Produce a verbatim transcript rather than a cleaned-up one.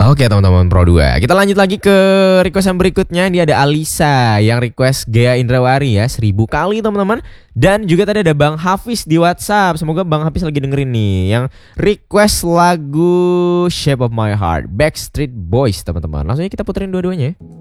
Oke teman-teman Pro dua, kita lanjut lagi ke request yang berikutnya. Ini ada Alisa yang request Gea Indrawari ya, seribu kali teman-teman. Dan juga tadi ada Bang Hafiz di WhatsApp. Semoga Bang Hafiz lagi dengerin nih, yang request lagu Shape of My Heart Backstreet Boys teman-teman. Langsung aja kita puterin dua-duanya.